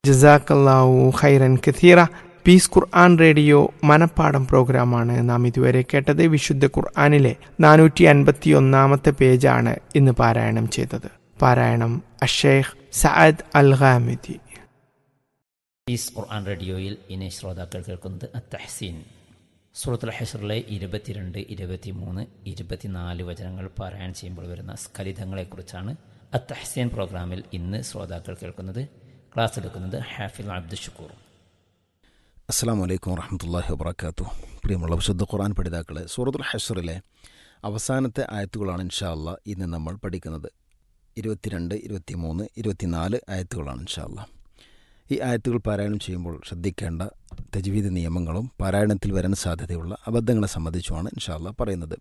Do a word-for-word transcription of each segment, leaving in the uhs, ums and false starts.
ജസാക്കല്ലാഹു ഖൈറൻ കഥീറ. പീസ് ഖുർആൻ റേഡിയോ മനപ്പാടം പ്രോഗ്രാമാണ് നാം ഇതുവരെ കേട്ടത്. വിശുദ്ധ ഖുർആനിലെ നാനൂറ്റി അൻപത്തി ഒന്നാമത്തെ പേജാണ് ഇന്ന് പാരായണം ചെയ്തത്. പാരായണം അഷേഖ് സഅദ് അൽ ഖാമിദി. പീസ് ഖുർആൻ റേഡിയോയിൽ ഇനി ശ്രോതാക്കൾ കേൾക്കുന്നത് അത്തഹ്സീൻ. സൂറത്തുൽ ഹശ്റിലെ ഇരുപത്തിരണ്ട് ഇരുപത്തിമൂന്ന് ഇരുപത്തിനാല് വചനങ്ങൾ പാരായണം ചെയ്യുമ്പോൾ വരുന്ന സ്ഖലിതങ്ങളെക്കുറിച്ചാണ് അത്തഹ്സീൻ പ്രോഗ്രാമിൽ ഇന്ന് ശ്രോതാക്കൾ കേൾക്കുന്നത്. ക്ലാസ് എടുക്കുന്നത് ഹാഫിൽ അബ്ദുൽ ഷുക്കൂർ. അസ്സലാമു അലൈക്കും വറഹ്മത്തുള്ളാഹി വബറകാതുഹു. പ്രിയമുള്ള വിശുദ്ധ ഖുർആൻ പഠിതാക്കളെ, സൂറത്തുൽ ഹശ്റിലെ അവസാനത്തെ ആയത്തുകളാണ് ഇൻഷാ അല്ലാഹ് ഇന്ന് നമ്മൾ പഠിക്കുന്നത്. ഇരുപത്തിരണ്ട് ഇരുപത്തിമൂന്ന് ഇരുപത്തിനാല് ആയത്തുകളാണ് ഇൻഷാ അല്ലാഹ്. ഈ ആയത്തുകൾ പാരായണം ചെയ്യുമ്പോൾ ശ്രദ്ധിക്കേണ്ട തജ്വീദ് നിയമങ്ങളും പാരായണത്തിൽ വരാൻ സാധ്യതയുള്ള അബദ്ധങ്ങളെ സംബന്ധിച്ചുമാണ് ഇൻഷാ അല്ലാഹ് പറയുന്നത്.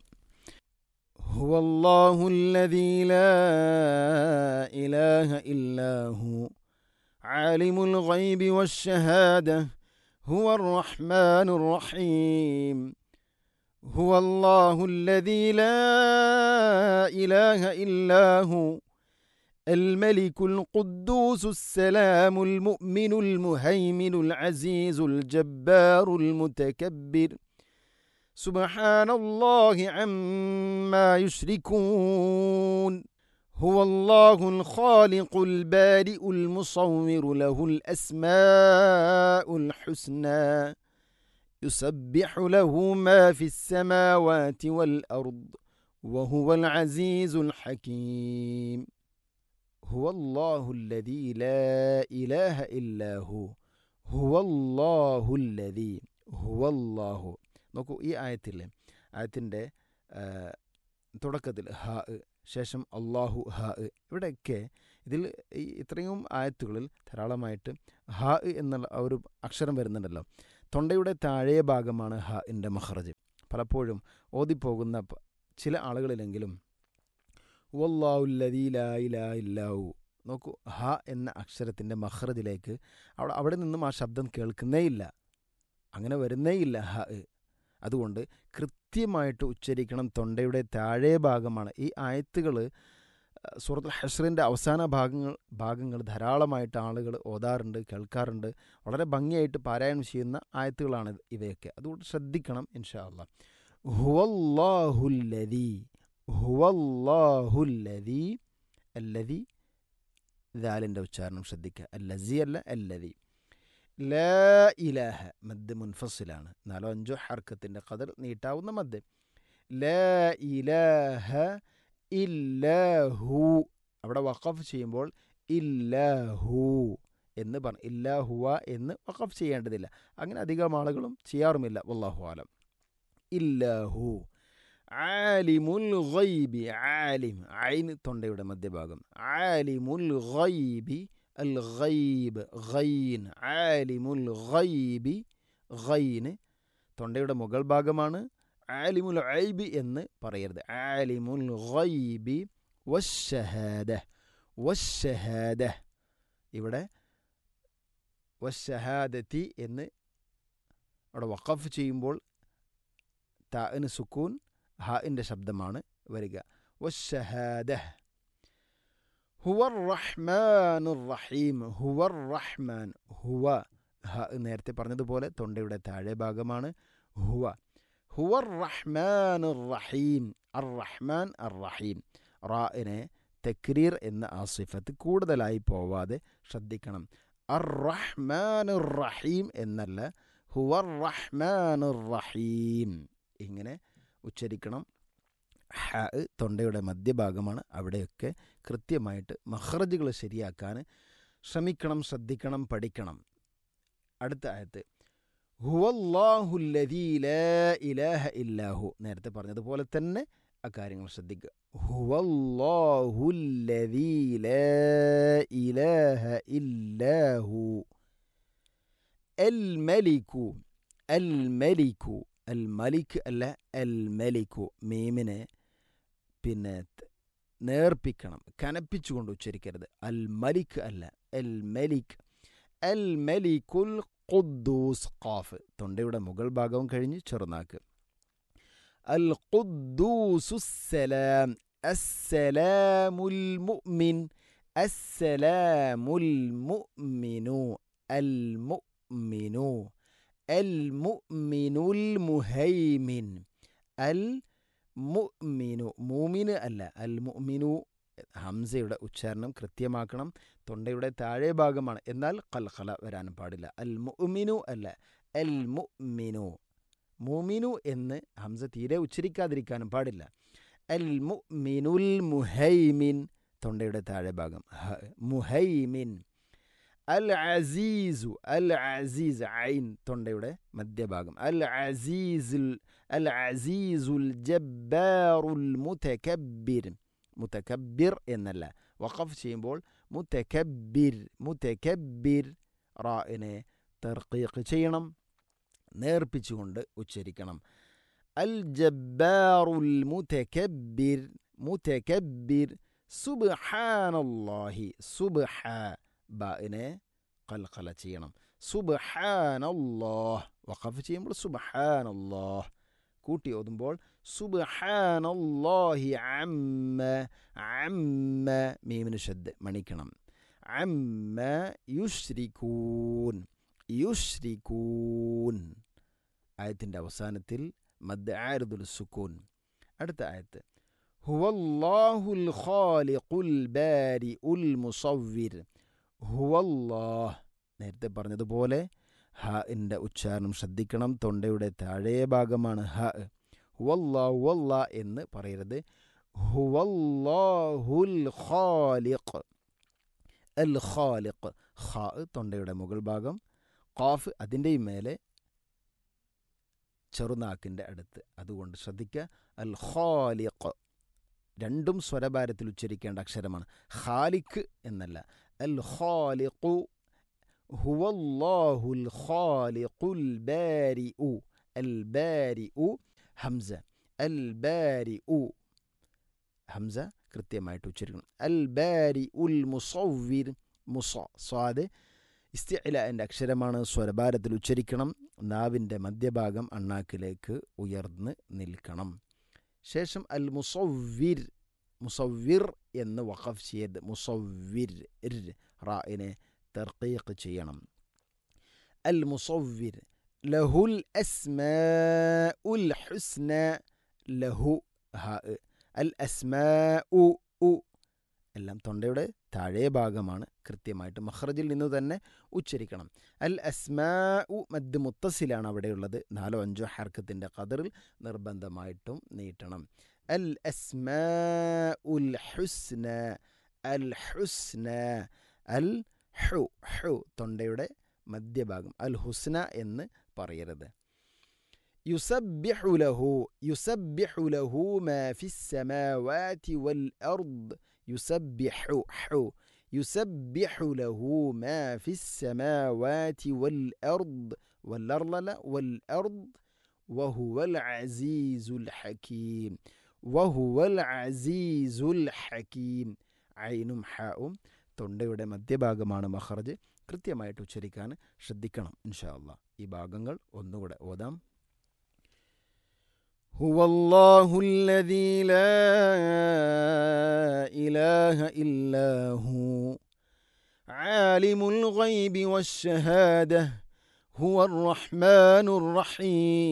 ഹുവല്ലാഹുല്ലദീ ലാ ഇലാഹ ഇല്ലാ ഹു ആലിമുൽ ഗൈബി വശ്ശഹാദ ഹുവർ റഹ്മാനുർ റഹീം. ഹുവല്ലാഹുല്ലദീ ലാ ഇലാഹ ഇല്ലാ ഹു الملك القدوس السلام المؤمن المهيمن العزيز الجبار المتكبر سبحان الله عما يشركون. هو الله الخالق البارئ المصور له الأسماء الحسنى يسبح له ما في السماوات والأرض وهو العزيز الحكيم. هو الله الذي لا إله إلا هو هو الله الذي هو الله. നോക്കൂ, ഈ ആയത്തിലെ ആയത്തിൻ്റെ തുടക്കത്തിൽ ഹ, ശേഷം അള്ളാഹു, ഹ, ഇവിടെയൊക്കെ ഇതിൽ ഈ ഇത്രയും ആയത്തുകളിൽ ധാരാളമായിട്ട് ഹ എന്നുള്ള ഒരു അക്ഷരം വരുന്നുണ്ടല്ലോ. തൊണ്ടയുടെ താഴെ ഭാഗമാണ് ഹ ഇൻ്റെ മഖ്റജ്. പലപ്പോഴും ഓതിപ്പോകുന്ന ചില ആളുകളിലെങ്കിലും വല്ലാഹുല്ലദീ ലാ ഇലാഹ ഇല്ലാഹു, നോക്കൂ, ഹ എന്ന അക്ഷരത്തിൻ്റെ മഖ്റജിലേക്ക് അവിടെ അവിടെ നിന്നും ആ ശബ്ദം കേൾക്കുന്നേയില്ല, അങ്ങനെ വരുന്നേയില്ല ഹ. അതുകൊണ്ട് കൃത്യമായിട്ട് ഉച്ചരിക്കണം. തൊണ്ടയുടെ താഴെ ഭാഗമാണ്. ഈ ആയത്തുകൾ സൂറത്തുൽ ഹശ്റിൻ്റെ അവസാന ഭാഗങ്ങൾ ഭാഗങ്ങൾ ധാരാളമായിട്ട് ആളുകൾ ഓതാറുണ്ട്, കേൾക്കാറുണ്ട്. വളരെ ഭംഗിയായിട്ട് പാരായണം ചെയ്യുന്ന ആയത്തുകളാണ് ഇവയൊക്കെ. അതുകൊണ്ട് ശ്രദ്ധിക്കണം ഇൻഷാ അല്ലാഹ്. ഹുവല്ലാഹുല്ലദീ, ഹുവല്ലാഹുല്ലദീ, അല്ലദീ, ദാലിൻ്റെ ഉച്ചാരണം ശ്രദ്ധിക്കുക. അല്ലസി അല്ല, അല്ലദീ. ലാ ഇലാഹ മദ് മുൻഫസിലാണ്. നാലോ അഞ്ചോ ഹർക്കത്തിൻ്റെ ഖദർ നീട്ടാവുന്ന മദ്. ലാ ഇലാഹ ഇല്ലാഹു, അവിടെ വഖഫ് ചെയ്യുമ്പോൾ ഇല്ലാഹു എന്ന് പറഞ്ഞു, ഇല്ലാഹുവ എന്ന് വഖഫ് ചെയ്യേണ്ടതില്ല. അങ്ങനെ അധികം ആളുകളും ചെയ്യാറുമില്ല. വല്ലാഹു ആലം. ഇല്ലാഹു. ആലിമുൽ ഗൈബി, ആലിം, ഐൻ തൊണ്ടയുടെ മധ്യഭാഗം. ആലിമുൽ ഗൈബി, അൽ ഗൈബ്, ഗൈൻ, ആലിമുൽ ഗൈബി, ഗൈന് തൊണ്ടയുടെ മുകൾ ഭാഗമാണ്. ആലിമുൽ ഐബി എന്ന് പറയരുത്. ആലിമുൽ ഗൈബി വശ്ശഹാദ, വശ്ശഹാദ, ഇവിടെ വശ്ശഹാദതി എന്ന് അവിടെ വഖഫ് ചെയ്യുമ്പോൾ താഇന് സുക്കൂൻ, ഹാഇൻ്റെ ശബ്ദമാണ് വരിക. വശ്ശഹാദ. ഹുവർ റഹ്മാനുർ റഹീം, ഹുവർ റഹ്മാൻ, ഹുവ, ഹ നേരത്തെ പറഞ്ഞതുപോലെ തൊണ്ടയുടെ താഴെ ഭാഗമാണ്. ഹുവ. ഹുവർ റഹ്മാനുർ റഹീം, അർ റഹ്മാൻ അർ റഹീം. റാഇനെ തക്രീർ എന്ന ആ സിഫത്ത് കൂടുതലായി പോവാതെ ശ്രദ്ധിക്കണം. അർ റഹ്മാനുർ റഹീം എന്നല്ല, ഹുവർ റഹ്മാനുർ റഹീം ഇങ്ങനെ ഉച്ചരിക്കണം. ഹ തൊണ്ടയുടെ മധ്യഭാഗമാണ്. അവിടെയൊക്കെ കൃത്യമായിട്ട് മഖ്റജുകൾ ശരിയാക്കാൻ ശ്രമിക്കണം, ശ്രദ്ധിക്കണം, പഠിക്കണം. അടുത്ത ആയത്ത് ഹുവല്ലാഹുല്ലദീ ലാ ഇലാഹ ഇല്ലാഹു, നേരത്തെ പറഞ്ഞതുപോലെ തന്നെ അക്കാര്യങ്ങൾ ശ്രദ്ധിക്കുക. ഹുവല്ലാഹുല്ലദീ ലാ ഇലാഹ ഇല്ലാഹു അൽ മലികു, അൽ മലികു, അൽ മലിക് അല്ല, അൽ മലികു. മീമിനെ പിന്നെ നേർപ്പിക്കണം, കനപ്പിച്ചുകൊണ്ട് ഉച്ചരിക്കരുത്. അൽ മലിക് അല്ല, അൽ മലിക്. അൽ മലികുൽ ഖുദ്ദൂസ്, ഖാഫ് തൊണ്ടയുടെ മുകൾ ഭാഗവും കഴിഞ്ഞ് ചെറുനാക്ക്. അൽ ഖുദ്ദൂസുസ്സലാം, അസ്സലാമുൽ മുഅ്മിൻ, അസ്സലാമുൽ മുഅ്മിനു, അൽ മുഅ്മിനു അൽ മുഅ്മിനുൽ മുഹൈമിൻ അൽ മുഅ്മിനു മൂമിന് അല്ല അൽ മുഅ്മിനു ഹംസയുടെ ഉച്ചാരണം കൃത്യമാക്കണം. തൊണ്ടയുടെ താഴെ ഭാഗമാണ്, എന്നാൽ ഖൽഖല വരാനും പാടില്ല. അൽ മുഅ്മിനു അല്ല അൽ മുഅ്മിനു. മൂമിനു എന്ന് ഹംസ തീരെ ഉച്ചരിക്കാതിരിക്കാനും പാടില്ല. അൽ മുഅ്മിനുൽ മുഹൈമിൻ തൊണ്ടയുടെ താഴെ ഭാഗം മുഹൈമിൻ. അൽ അസീസു അൽ അസീസ് ഐൻ തൊണ്ടയുടെ മധ്യഭാഗം അൽ അസീസുൽ അൽ അസീസുൽ ജബ്ബാറുൽ മുതകബ്ബിർ. മുതകബ്ബിർ എന്നല്ല, വഖഫ് ചെയ്യുമ്പോൾ മുതകബ്ബിർ മുതകബ്ബിർ. റാഇനെ തർഖീഖ് ചെയ്യണം, നേർപ്പിച്ചുകൊണ്ട് ഉച്ചരിക്കണം. അൽ ജബ്ബാറുൽ മുതകബ്ബിർ മുതകബ്ബിർ. സുബ്ഹാനല്ലാഹി സുബ്ഹ ബാഇനെ ഖൽഖല ചെയ്യണം. സുബ്ഹാനല്ലാഹ് വഖഫ് ചെയ്യുമ്പോൾ സുബ്ഹാനല്ലാഹ്. കൂട്ടി ഓതുമ്പോൾ സുബ്ഹാനല്ലാഹി അമ്മ അമ്മ മീമിന് ഷദ്ദ് മണിക്കണം. അമ്മ യുശ്രികൂൻ യുശ്രികൂൻ. ആയത്തിൻ്റെ അവസാനത്തിൽ മദ് ആരിദുൽ സുക്കൂൻ. അടുത്ത ആയത്ത് ഹുവല്ലാഹുൽ ഖാലിഖുൽ ബാരിഉൽ മുസവ്വിർ. ഹുവല്ലാഹ് നേരത്തെ പറഞ്ഞതുപോലെ ഹ ൻ്റെ ഉച്ചാരണം ശ്രദ്ധിക്കണം. തൊണ്ടയുടെ താഴെ ഭാഗമാണ് ഹ. ഹുവല്ലാ ഹുവല്ലാ എന്ന് പറയരുത്. ഹുവല്ലാഹുൽ ഖാലിഖ് അൽ ഖാലിഖ്. ഖാ തൊണ്ടയുടെ മുകൾ ഭാഗം, ഖാഫ് അതിൻ്റെയും മേലെ ചെറുനാക്കിൻ്റെ അടുത്ത്. അതുകൊണ്ട് ശ്രദ്ധിക്കുക. അൽ ഖാലിഖ് രണ്ടും സ്വരഭാരത്തിൽ ഉച്ചരിക്കേണ്ട അക്ഷരമാണ്. ഖാലിഖ് എന്നല്ല. അൽ ഖാലിഖു ഹുവല്ലാഹുൽ ഖാലിഖുൽ ബാരിഉ. അൽ ബാരിഉ ഹംസ അൽ ബാരിഉ ഹംസ കൃത്യമായിട്ട് ഉച്ചരിക്കണം. അൽ ബാരിഉൽ മുസവ്വിർ. മുസ സ്വാദ് ഇസ്തിഇലാൻ്റെ അക്ഷരമാണ്, സ്വരഭാരത്തിൽ ഉച്ചരിക്കണം. നാവിൻ്റെ മധ്യഭാഗം അണ്ണാക്കിലേക്ക് ഉയർന്ന് നിൽക്കണം. ശേഷം അൽ മുസവ്വിർ മുസവ്വിർ എന്ന് വഖഫ് ചെയ്ത് മുസവ്വിർ റാഇനെ തർഖീഖ് ചെയ്യണം. അൽ മുസവ്വിർ. ലഹുൽ അസ്മാഉൽ ഹുസ്ന. ലഹു ഹ അൽ അസ്മാഉ ഉ എല്ലാം തൊണ്ടയുടെ താഴെ ഭാഗമാണ്. കൃത്യമായിട്ട് മഖ്റജിൽ നിന്ന് തന്നെ ഉച്ചരിക്കണം. അൽ അസ്മാഉ മദ് മുത്തസിലാണ് അവിടെയുള്ളത്. നാലോ അഞ്ചോ ഹർക്കത്തിൻ്റെ ഖദറിൽ നിർബന്ധമായിട്ടും നീട്ടണം. അൽ അസ്മാഉൽ ഹുസ്ന അൽ ഹുസ്ന. അൽ ഹു ഹു തൊണ്ടയുടെ മധ്യഭാഗം. അൽ ഹുസ്ന എന്ന് പറയരുത്. യുസബ്ബിഹു ലഹു യുസബ്ബിഹു ലഹു മാ ഫിസ് സമാവാതി വൽ അർദ്. യുസബ്ബിഹു ഹു യുസബ്ബിഹു ലഹു മാ ഫിസ് സമാവാതി വൽ അർദ്. വൽ അർള വൽ അർദ്. വഹുവൽ അസീസുൽ ഹകീം. വഹുവൽ അസീസുൽ ഹകീം. ഐനും ഹാഉം തൊണ്ടയുടെ മധ്യഭാഗമാണ് മഖ്റജ്. കൃത്യമായിട്ട് ഉച്ചരിക്കാൻ ശ്രദ്ധിക്കണം ഇൻഷാ അല്ലാഹ്. ഈ ഭാഗങ്ങൾ ഒന്നുകൂടെ ഓതാം. ഹുവല്ലാഹു അല്ലദീ ലാ ഇലാഹ ഇല്ലാ ഹു ആലിമുൽ ഗൈബി വശ്ശഹാദ ഹുവർ റഹ്മാനുർ റഹീം.